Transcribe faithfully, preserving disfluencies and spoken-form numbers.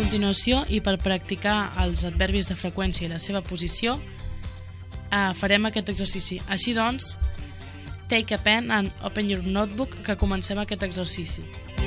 continuació, i per practicar els adverbis de freqüència i la seva posició, eh, farem aquest exercici. Així doncs, take a pen and open your notebook, que comencem aquest exercici.